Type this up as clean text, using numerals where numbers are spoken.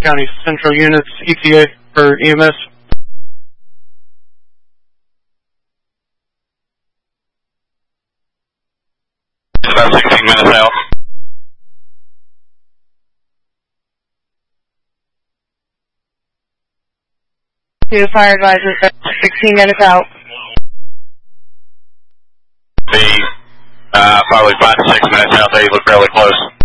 County Central Units, ETA for EMS. It's about 16 minutes out. To fire advisor, 16 minutes out. Be probably 5 to 6 minutes out. They look fairly close.